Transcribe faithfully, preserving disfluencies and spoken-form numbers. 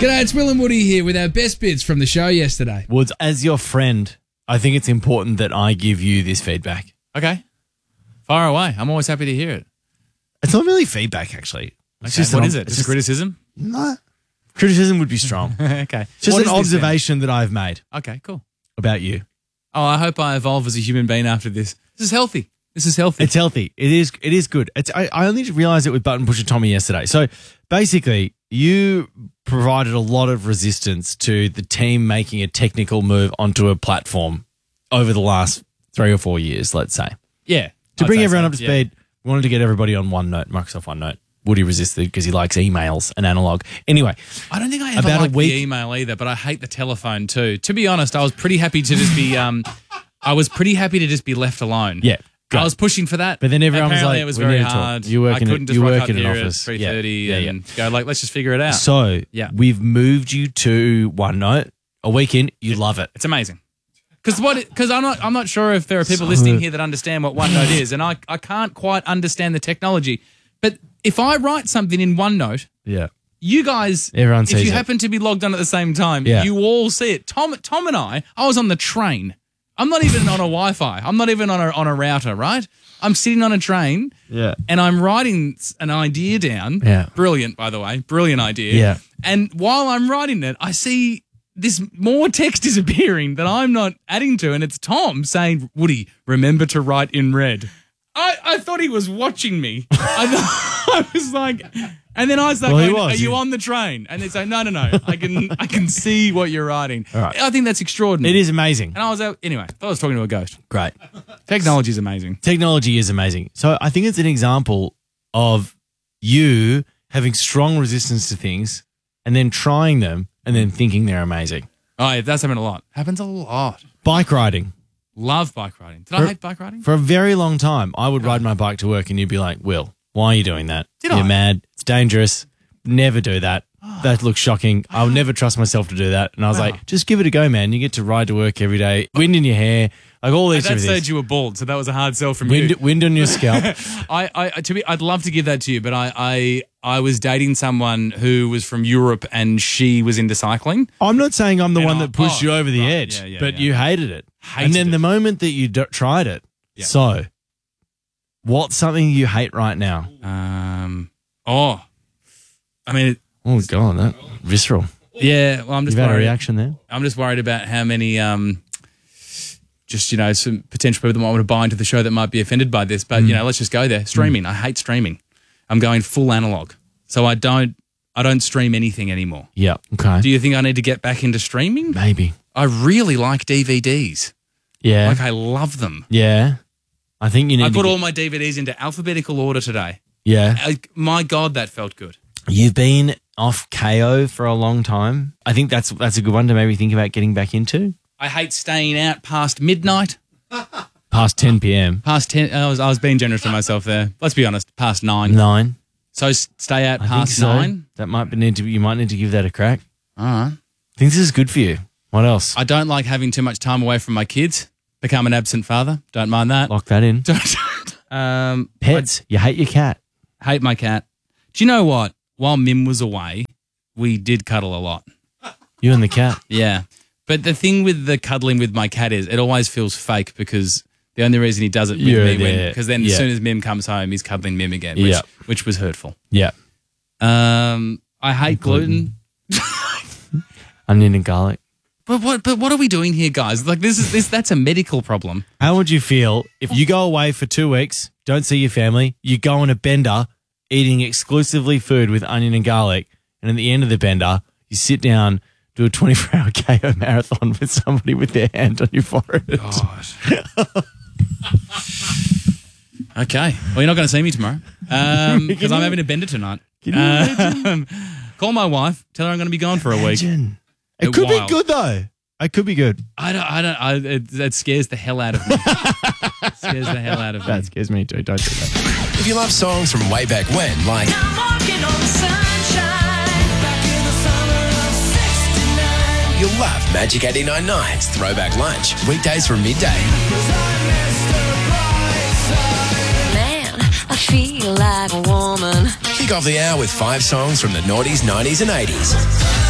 G'day, it's Will and Woody here with our best bits from the show yesterday. Woods, as your friend, I think it's important that I give you this feedback. Okay. Fire away. I'm always happy to hear it. It's not really feedback, actually. It's Okay, just what an is ob- it? it's Just criticism? No. Criticism would be strong. Okay. It's just What an is this then? observation that I've made Okay, cool. about you. Oh, I hope I evolve as a human being after this. This is healthy. This is healthy. It's healthy. It is It is good. It's I, I only realised it with Button Pusher Tommy yesterday. So basically, you provided a lot of resistance to the team making a technical move onto a platform over the last three or four years, let's say. yeah. To I'd bring say everyone so, up to yeah. speed, we wanted to get everybody on OneNote, Microsoft OneNote. Woody resisted because he likes emails and analog. Anyway, I don't think I ever About a liked week- the email either, but I hate the telephone too. To be honest, I was pretty happy to just be um, I was pretty happy to just be left alone. yeah. I great. was pushing for that. But then everyone was Apparently like, it was we very need to talk. hard. You work I in a- couldn't just you rock work up in an here office. at three thirty Yeah, yeah, and go like, let's just figure it out. So Yeah. we've moved you to OneNote. A week in, you love it. It's amazing. Because what? Because I'm not. I'm not sure if there are people listening here that understand what OneNote is, and I, I can't quite understand the technology. But if I write something in OneNote, Yeah. you guys, Everyone if sees you it. happen to be logged on at the same time, Yeah. you all see it. Tom, Tom and I, I was on the train. I'm not even on a Wi-Fi. I'm not even on a on a router. Right? I'm sitting on a train. Yeah. And I'm writing an idea down. Yeah. Brilliant, by the way. Brilliant idea. Yeah. And while I'm writing it, I see this more text is appearing that I'm not adding to, and it's Tom saying, Woody, remember to write in red. I, I thought he was watching me. I, th- I was like, and then I was like, Well, he "Are- was, are you yeah. on the train? And they say, no, no, no, I can I can see what you're writing. All right. I think that's extraordinary. It is amazing. And I was out, anyway, I thought I was talking to a ghost. Great. Technology is amazing. Technology is amazing. So I think it's an example of you having strong resistance to things and then trying them and then thinking they're amazing. Oh, yeah, that's happened a lot. Happens a lot. Bike riding. Love bike riding. Did For- I hate bike riding? For a very long time, I would ride my bike to work and you'd be like, Will, why are you doing that? Did You're I? mad. It's dangerous. Never do that. That looks shocking. I would never trust myself to do that. And I was like, just give it a go, man. You get to ride to work every day. Wind in your hair. Like all these At that different stage, you were bald, so that was a hard sell from Wind, you. wind on your scalp. I, I, to be, I'd love to give that to you, but I, I, I was dating someone who was from Europe, and she was into cycling. I'm not saying I'm the And one I- that pushed oh, you over the right. edge, Yeah, yeah, but yeah. you hated it. Hated and then it. the moment that you d- tried it, Yeah. so what's something you hate right now? Um, oh, I mean, it, Oh, God, that visceral. yeah. Well, I'm just You've had a worried. reaction there? I'm just worried about how many, um, just you know, some potential people that might want to buy into the show that might be offended by this. But Mm. you know, let's just go there. Streaming. I hate streaming. I'm going full analog, so I don't, I don't stream anything anymore. Yeah. Okay. Do you think I need to get back into streaming? Maybe. I really like D V Ds. Yeah. Like I love them. Yeah. I think you need I to put get- all my D V Ds into alphabetical order today. Yeah. I, my God, that felt good. You've been off K O for a long time. I think that's that's a good one to maybe think about getting back into. I hate staying out past midnight, Past ten p.m. past ten. I was I was being generous to myself there. Let's be honest, past nine. Nine. So s- stay out I think past so. nine. That might be need to. You might need to give that a crack. All right. I think this is good for you. What else? I don't like having too much time away from my kids. Become an absent father. Don't mind that. Lock that in. um, Pets. You hate your cat. I hate my cat. Do you know what? While Mim was away, we did cuddle a lot. You and the cat. Yeah. But the thing with the cuddling with my cat is it always feels fake because the only reason he does it with You're me there. because then Yeah. as soon as Mim comes home, he's cuddling Mim again, which, Yeah. which was hurtful. Yeah. Um, I hate gluten. Onion and garlic. But what but what are we doing here, guys? Like this is this that's a medical problem. How would you feel if you go away for two weeks, don't see your family, you go on a bender eating exclusively food with onion and garlic, and at the end of the bender, you sit down, do a twenty-four hour K O marathon with somebody with their hand on your forehead? Okay. Well, you're not going to see me tomorrow because Can I'm you- having a bender tonight. Can you imagine? Um, call my wife. Tell her I'm going to be gone for a week. Imagine. It It could wild. be good though. It could be good. I don't. I don't. I, it, that scares the hell out of me. It scares the hell out of me. That scares me too. Don't do that. If you love songs from way back when, like I'm walking on sunshine. Back in the summer of sixty-nine. you'll love Magic eighty-nine Nights Throwback Lunch, weekdays from midday. Man, I feel like a woman. Kick off the hour with five songs from the noughties, nineties and eighties.